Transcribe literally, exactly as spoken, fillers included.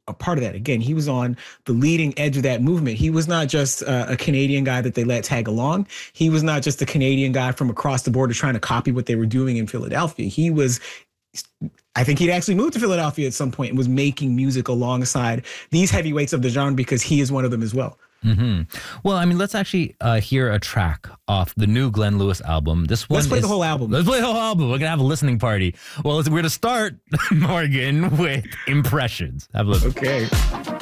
a part of that. Again, he was on the leading edge of that movement. He was not just uh, a Canadian guy that they let tag along. He was not just a Canadian guy from across the border trying to copy what they were doing in Philadelphia. He was, I think he'd actually moved to Philadelphia at some point and was making music alongside these heavyweights of the genre because he is one of them as well. Mm-hmm. Well, I mean, let's actually uh, hear a track off the new Glenn Lewis album. This one Let's play is, the whole album. Let's play the whole album. We're going to have a listening party. Well, we're going to start, Morgan, with Impressions. Have a listen. Okay.